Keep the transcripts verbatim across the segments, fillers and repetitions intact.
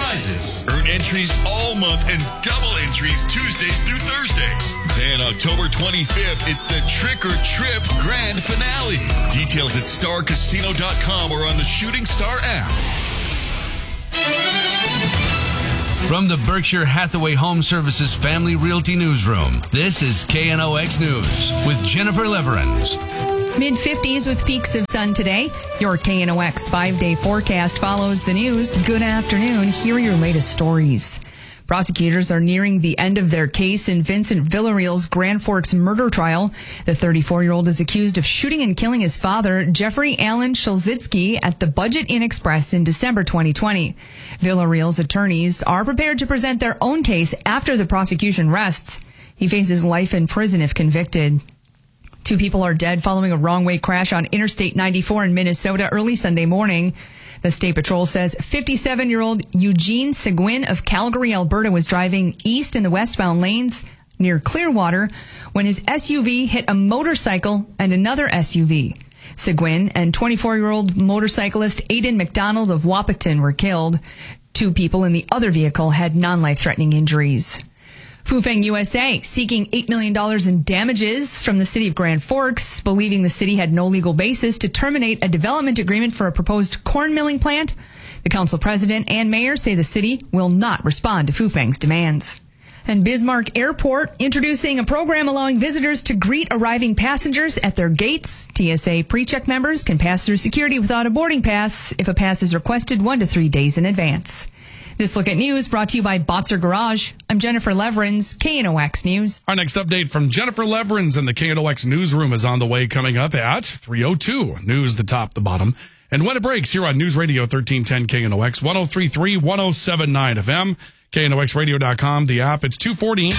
prizes. Earn entries all month and double entries Tuesdays through Thursdays. Then October twenty-fifth, it's the Trick or Trip Grand Finale. Details at star casino dot com or on the Shooting Star app. From the Berkshire Hathaway Home Services Family Realty Newsroom, this is K N O X News with Jennifer Leverins. mid fifties with peaks of sun today. Your K N O X five-day forecast follows the news. Good afternoon. Here are your latest stories. Prosecutors are nearing the end of their case in Vincent Villarreal's Grand Forks murder trial. The thirty-four-year-old is accused of shooting and killing his father, Jeffrey Allen Shulzitsky, at the Budget Inn Express in December twenty twenty. Villarreal's attorneys are prepared to present their own case after the prosecution rests. He faces life in prison if convicted. Two people are dead following a wrong-way crash on Interstate ninety-four in Minnesota early Sunday morning. The State Patrol says fifty-seven-year-old Eugene Seguin of Calgary, Alberta, was driving east in the westbound lanes near Clearwater when his S U V hit a motorcycle and another S U V. Seguin and twenty-four-year-old motorcyclist Aidan McDonald of Wahpeton were killed. Two people in the other vehicle had non-life-threatening injuries. Fufeng U S A seeking eight million dollars in damages from the city of Grand Forks, believing the city had no legal basis to terminate a development agreement for a proposed corn milling plant. The council president and mayor say the city will not respond to Fufeng's demands. And Bismarck Airport introducing a program allowing visitors to greet arriving passengers at their gates. T S A pre-check members can pass through security without a boarding pass if a pass is requested one to three days in advance. This Look at News brought to you by Botzer Garage. I'm Jennifer Leverins, K N O X News. Our next update from Jennifer Leverins in the K N O X Newsroom is on the way, coming up at three oh two. News, the top, the bottom. And when it breaks, here on News Radio thirteen ten K N O X, one oh three point three, one oh seven point nine F M, K N O X radio dot com, the app. It's two forty.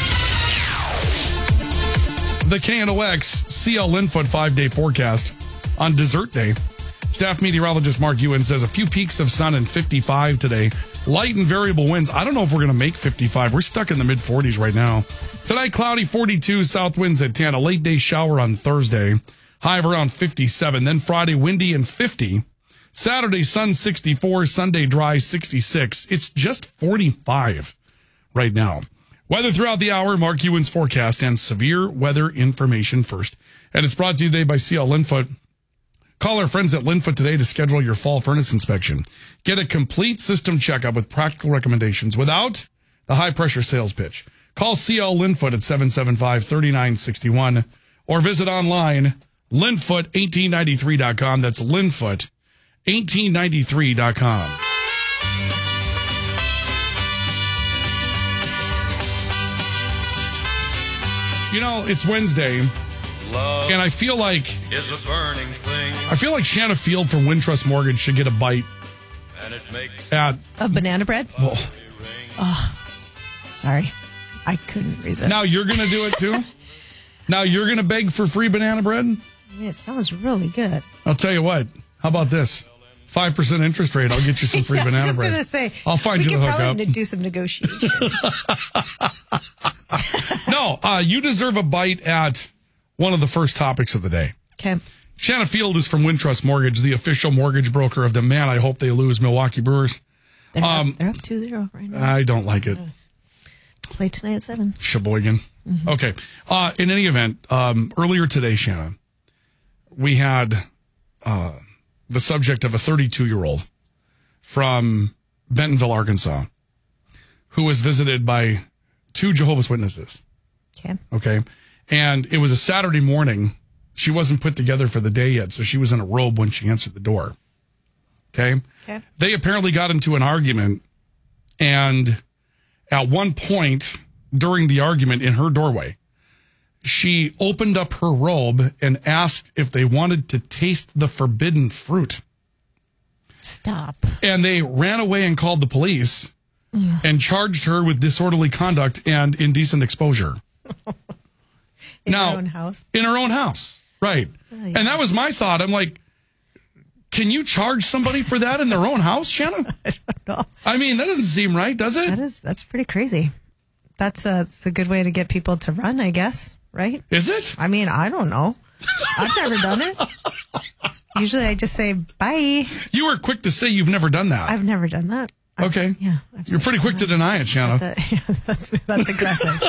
The K N O X C L Linfoot five-day forecast on Dessert Day. Staff meteorologist Mark Ewan says a few peaks of sun and fifty-five today. Light and variable winds. I don't know if we're going to make fifty-five. We're stuck in the mid forties right now. Tonight, cloudy, forty-two, south winds at ten. A late day shower on Thursday. High of around fifty-seven. Then Friday, windy and fifty. Saturday, sun sixty-four. Sunday, dry, sixty-six. It's just forty-five right now. Weather throughout the hour, Mark Ewan's forecast and severe weather information first. And it's brought to you today by C L Linfoot. Call our friends at Linfoot today to schedule your fall furnace inspection. Get a complete system checkup with practical recommendations without the high-pressure sales pitch. Call C L Linfoot at seven seven five, three nine six one or visit online linfoot eighteen ninety-three dot com. That's linfoot eighteen ninety-three dot com. You know, it's Wednesday. Love and I feel like is a burning thing. I feel like Shanna Field from Wintrust Mortgage should get a bite and it makes at of banana bread. Well, oh, sorry, I couldn't resist. Now you're going to do it too. Now you're going to beg for free banana bread. It sounds really good. I'll tell you what. How about this? Five percent interest rate. I'll get you some free yeah, banana I was bread. just going to say. I'll find we you the could hookup. probably do some negotiation. No, uh, you deserve a bite at one of the first topics of the day. Okay. Shanna Field is from Wintrust Mortgage, the official mortgage broker of the man I hope they lose, Milwaukee Brewers. They're, um, up, they're up two zero right now. I don't like it. Play tonight at seven. Sheboygan. Mm-hmm. Okay. Uh, in any event, um, earlier today, Shanna, we had uh, the subject of a thirty-two-year-old from Bentonville, Arkansas, who was visited by two Jehovah's Witnesses. Okay. Okay. And it was a Saturday morning. She wasn't put together for the day yet, so she was in a robe when she answered the door. Okay? Okay. They apparently got into an argument, and at one point during the argument in her doorway, she opened up her robe and asked if they wanted to taste the forbidden fruit. Stop. And they ran away and called the police and charged her with disorderly conduct and indecent exposure. In now, her own house? In her own house, right. Oh, yeah. And that was my thought. I'm like, can you charge somebody for that in their own house, Shanna? I don't know. I mean, that doesn't seem right, does it? That is, that's pretty crazy. That's a, that's a good way to get people to run, I guess, right? Is it? I mean, I don't know. I've never done it. Usually I just say, bye. You were quick to say you've never done that. I've never done that. Okay. Yeah. I've You're said pretty quick that. to deny it, Shanna. That- yeah, that's, that's aggressive.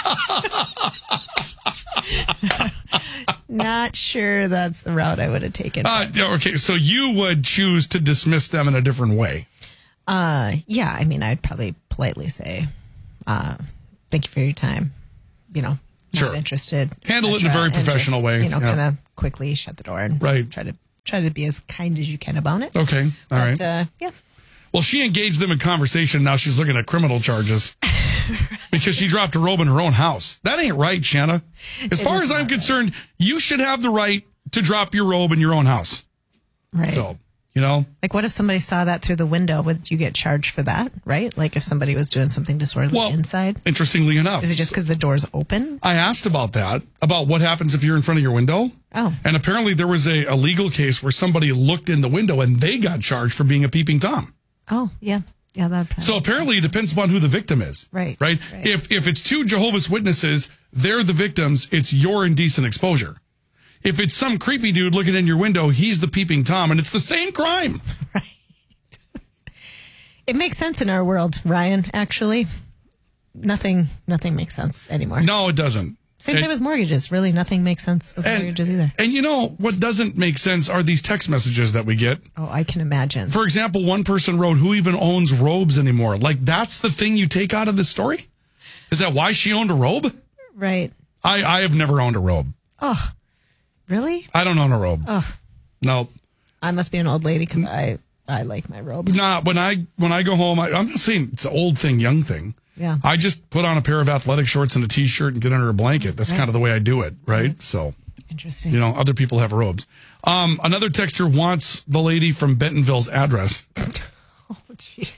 Not sure that's the route I would have taken. Uh, yeah, okay, so you would choose to dismiss them in a different way. Uh, yeah, I mean, I'd probably politely say, uh, thank you for your time. You know, not Sure. interested. Handle it in a et cetera, very and professional just, way. You know, Yeah. kind of quickly shut the door and Right. try to try to be as kind as you can about it. Okay, all but, right. Uh, yeah. Well, she engaged them in conversation. Now she's looking at criminal charges because she dropped a robe in her own house. That ain't right, Shanna. As It far is as I'm not concerned, you should have the right to drop your robe in your own house. Right. So, you know, Like, what if somebody saw that through the window? Would you get charged for that? Right? Like, if somebody was doing something disorderly well, inside? interestingly enough, Is it just because the door's open? I asked about that, about what happens if you're in front of your window. Oh. And apparently there was a, a legal case where somebody looked in the window and they got charged for being a peeping Tom. Oh, yeah. Yeah, that. So apparently it depends upon who the victim is. Right, Right. right. If if it's two Jehovah's Witnesses, they're the victims. It's your indecent exposure. If it's some creepy dude looking in your window, he's the peeping Tom, and it's the same crime. Right. It makes sense in our world, Ryan, actually. Nothing nothing makes sense anymore. No, it doesn't. Same And- thing with mortgages. Really, nothing makes sense with and, mortgages either. and you know what doesn't make sense are these text messages that we get. Oh, I can imagine. For example, one person wrote, "Who even owns robes anymore?" Like, that's the thing you take out of this story? Is that why she owned a robe? Right. I, I have never owned a robe. Oh, really? I don't own a robe. Oh, No. I must be an old lady because I, I like my robe. Nah, when I when I go home, I, I'm not saying it's an old thing, young thing. Yeah. I just put on a pair of athletic shorts and a t-shirt and get under a blanket. That's kind of the way I do it, right? So, Interesting. you know, other people have robes. Um, another texter wants the lady from Bentonville's address. Oh, jeez.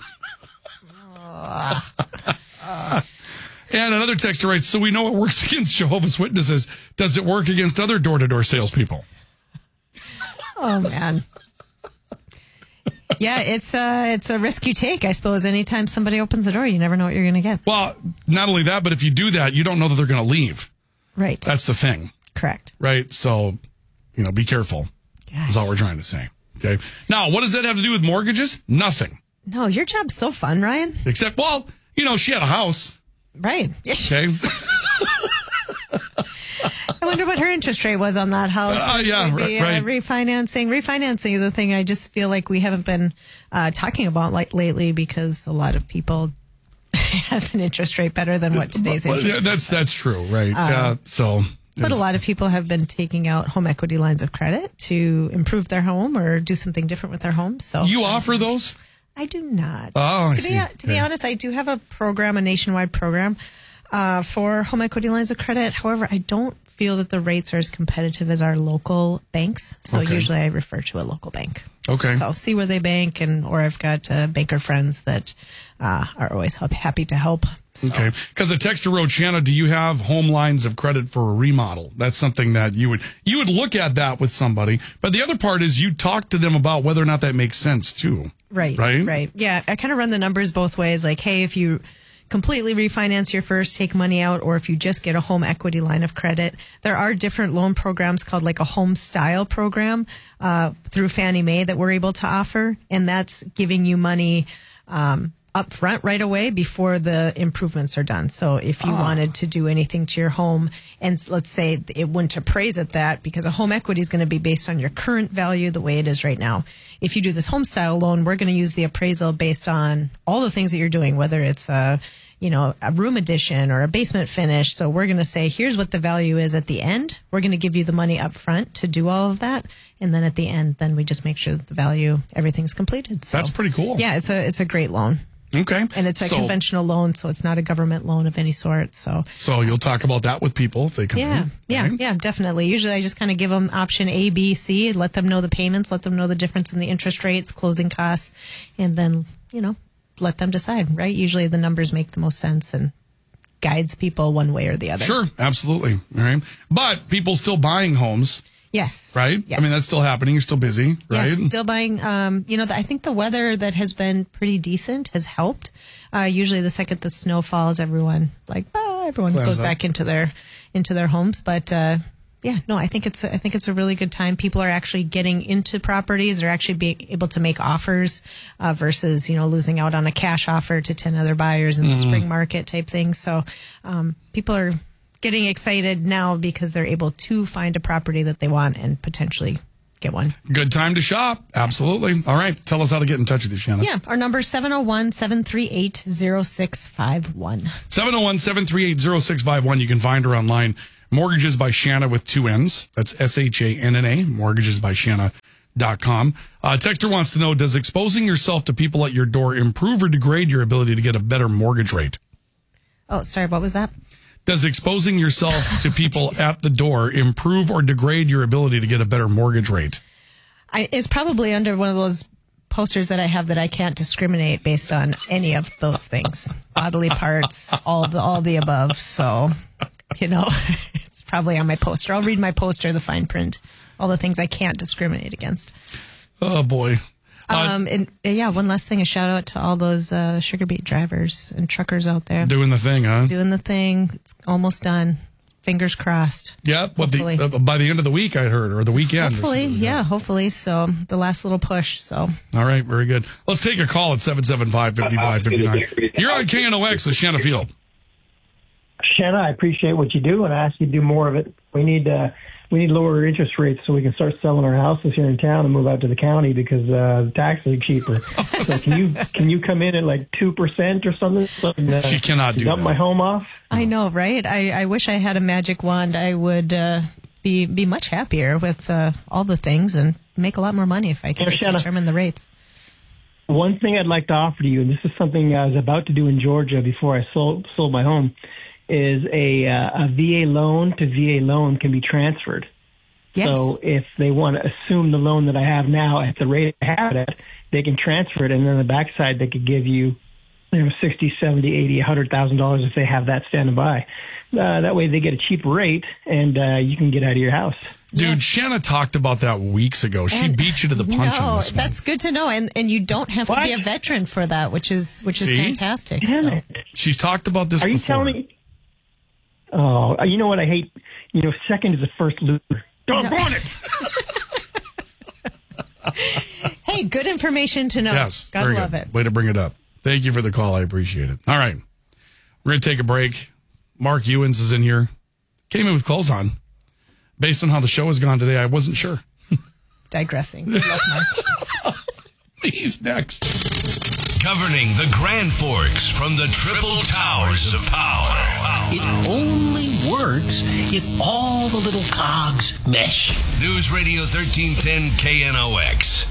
And another texter writes, so we know it works against Jehovah's Witnesses. Does it work against other door-to-door salespeople? Oh, man. Yeah, it's a, it's a risk you take, I suppose. Anytime somebody opens the door, you never know what you're going to get. Well, not only that, but if you do that, you don't know that they're going to leave. Right. That's the thing, Correct. right? So, you know, be careful. Gosh. Is all we're trying to say. Okay. Now, what does that have to do with mortgages? Nothing. No, your job's so fun, Ryan. Except, well, you know, she had a house. Right. Okay. I wonder what her interest rate was on that house. Uh, yeah, Maybe, right, uh, right. refinancing. Refinancing is a thing I just feel like we haven't been uh, talking about like lately because a lot of people have an interest rate better than what today's Well, interest yeah, rate. that's that's true, right? uh, so, But a it's- lot of people have been taking out home equity lines of credit to improve their home or do something different with their home. So you offer those? I do not. Oh, I to see. Be, to be Okay. honest, I do have a program, a nationwide program uh, for home equity lines of credit. However, I don't feel that the rates are as competitive as our local banks. So Okay. usually I refer to a local bank. Okay. So see where they bank, and or I've got uh, banker friends that uh, are always help, happy to help. So, Okay. Because the texter wrote, Shanna, do you have home lines of credit for a remodel? That's something that you would you would look at that with somebody. But the other part is you talk to them about whether or not that makes sense too. Right. Right? Right. Yeah. I kind of run the numbers both ways. Like, hey, if you completely refinance your first, take money out, or if you just get a home equity line of credit, there are different loan programs called like a home style program uh, through Fannie Mae that we're able to offer. And that's giving you money um, up front right away before the improvements are done. So if you wanted to do anything to your home, and s- let's say it wouldn't appraise at that, because a home equity is going to be based on your current value the way it is right now. If you do this home style loan, we're going to use the appraisal based on all the things that you're doing, whether it's a, you know, a room addition or a basement finish. So we're going to say, here's what the value is at the end. We're going to give you the money up front to do all of that. And then at the end, then we just make sure that the value, everything's completed. So That's pretty cool. yeah, it's a, it's a great loan. Okay. And it's a so, conventional loan, so it's not a government loan of any sort. So So you'll talk about that with people if they come yeah, in. yeah, right? yeah, definitely. Usually I just kind of give them option A, B, C, let them know the payments, let them know the difference in the interest rates, closing costs, and then, you know, let them decide, right? Usually the numbers make the most sense and guides people one way or the other. Sure, absolutely. All right. But people still buying homes, Yes. right? Yes. I mean, that's still happening. You're still busy, right? Yes, still buying. Um, you know, I think the weather that has been pretty decent has helped. Uh, usually, the second the snow falls, everyone like, ah, everyone Clams goes up. back into their into their homes. But uh, yeah, no, I think it's a, I think it's a really good time. People are actually getting into properties. They're actually being able to make offers uh, versus, you know, losing out on a cash offer to ten other buyers in the mm-hmm. spring market type thing. So um, people are getting excited now because they're able to find a property that they want and potentially get one. Good time to shop. Absolutely. Yes. All right. Tell us how to get in touch with you, Shanna. Yeah. Our number is seven oh one, seven three eight, oh six five one. seven oh one, seven three eight, oh six five one. You can find her online. Mortgages by Shanna with two N's. That's S H A N N A. Mortgages by Shanna dot com. Uh, Texter wants to know, does exposing yourself to people at your door improve or degrade your ability to get a better mortgage rate? Oh, sorry. What was that? Does exposing yourself to people at the door improve or degrade your ability to get a better mortgage rate? I, it's probably under one of those posters that I have that I can't discriminate based on any of those things. Bodily parts, all the, all the above. So, you know, it's probably on my poster. I'll read my poster, the fine print, all the things I can't discriminate against. Oh, boy. Uh, um, and yeah, one last thing, a shout out to all those uh, sugar beet drivers and truckers out there. Doing the thing, huh? Doing the thing. It's almost done. Fingers crossed. Yeah, well, the, uh, by the end of the week, I heard, or the weekend. Hopefully, yeah, hopefully. So the last little push. So. All right, very good. Let's take a call at seven seven five, five five five nine. You're on K N O X with Shanna Field. Shanna, I appreciate what you do, and I ask you to do more of it. We need uh, we need lower interest rates so we can start selling our houses here in town and move out to the county because uh, the taxes are cheaper. So can you can you come in at like two percent or something? So, uh, she cannot do dump that. my home off. I know, right? I, I wish I had a magic wand. I would uh, be be much happier with uh, all the things and make a lot more money if I could yeah, just Shanna, determine the rates. One thing I'd like to offer to you, and this is something I was about to do in Georgia before I sold sold my home, is a uh, a V A loan to V A loan can be transferred. Yes. So if they want to assume the loan that I have now at the rate I have it at, they can transfer it, and then on the backside they could give you, you know, sixty, seventy, eighty, a hundred thousand dollars if they have that standing by. Uh, that way they get a cheap rate, and uh, you can get out of your house. Dude, yes. Shanna talked about that weeks ago. She and beat you to the punch no, on this one. That's good to know, and and you don't have what? to be a veteran for that, which is which is See? fantastic. Damn so. it. She's talked about this Are you before. telling me? Oh, you know what I hate? You know, second is the first loser. Don't No. want it. Hey, good information to know. Yes. Gotta very love good. it. Way to bring it up. Thank you for the call. I appreciate it. All right. We're going to take a break. Mark Ewens is in here. Came in with clothes on. Based on how the show has gone today, I wasn't sure. Digressing. Good luck, Mark. He's next. Covering the Grand Forks from the Triple Towers of Power. It only works if all the little cogs mesh. News Radio thirteen ten K N O X.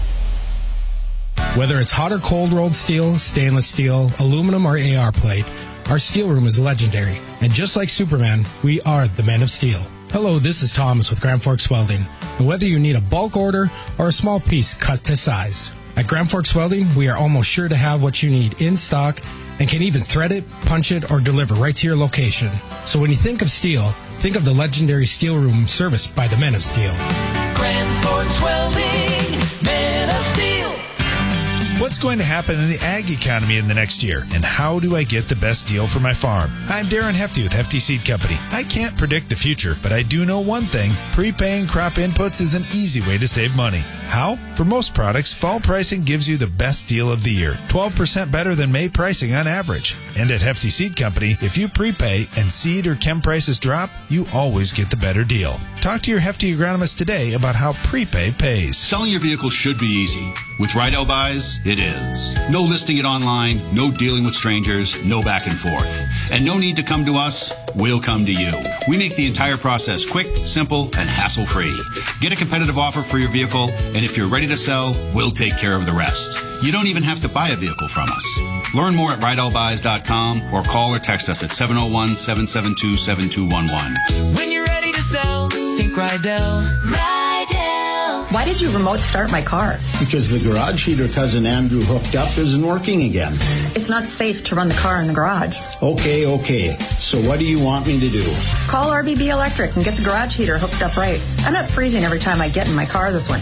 Whether it's hot or cold rolled steel, stainless steel, aluminum, or A R plate, our steel room is legendary. And just like Superman, we are the Men of Steel. Hello, this is Thomas with Grand Forks Welding. And whether you need a bulk order or a small piece cut to size, at Grand Forks Welding, we are almost sure to have what you need in stock and can even thread it, punch it, or deliver right to your location. So when you think of steel, think of the legendary steel room serviced by the Men of Steel. Grand Forks Welding, Men of Steel. What's going to happen in the ag economy in the next year? And how do I get the best deal for my farm? I'm Darren Hefty with Hefty Seed Company. I can't predict the future, but I do know one thing. Prepaying crop inputs is an easy way to save money. How? For most products, fall pricing gives you the best deal of the year. twelve percent better than May pricing on average. And at Hefty Seed Company, if you prepay and seed or chem prices drop, you always get the better deal. Talk to your Hefty agronomist today about how prepay pays. Selling your vehicle should be easy. With Rydell Buys, it is. No listing it online, no dealing with strangers, no back and forth. And no need to come to us, we'll come to you. We make the entire process quick, simple, and hassle-free. Get a competitive offer for your vehicle, and if you're ready to sell, we'll take care of the rest. You don't even have to buy a vehicle from us. Learn more at Rydell Buys dot com or call or text us at seven oh one, seven seven two, seven two one one. When you're ready to sell, think Rydell. Rydell. Why did you remote start my car? Because the garage heater cousin Andrew hooked up isn't working again. It's not safe to run the car in the garage. Okay, okay. So what do you want me to do? Call R B B Electric and get the garage heater hooked up right. I'm not freezing every time I get in my car this winter.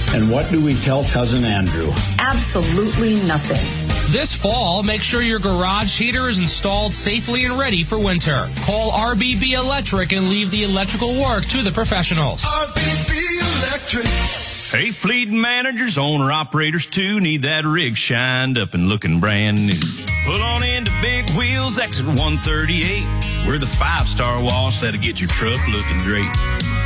And what do we tell Cousin Andrew? Absolutely nothing. This fall, make sure your garage heater is installed safely and ready for winter. Call R B B Electric and leave the electrical work to the professionals. R B B Electric. Hey, fleet managers, owner-operators too, need that rig shined up and looking brand new. Pull on into Big Wheels, exit one thirty-eight. We're the five-star wash that'll get your truck looking great.